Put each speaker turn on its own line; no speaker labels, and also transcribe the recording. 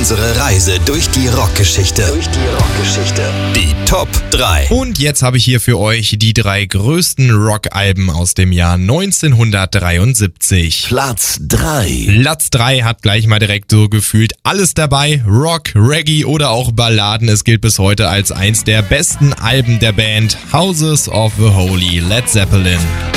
Unsere Reise durch die Rockgeschichte. Die Top 3.
Und jetzt habe ich hier für euch die 3 größten Rockalben aus dem Jahr 1973.
Platz 3.
Platz 3 hat gleich mal direkt so gefühlt alles dabei. Rock, Reggae oder auch Balladen. Es gilt bis heute als eins der besten Alben der Band Houses of the Holy, Led Zeppelin.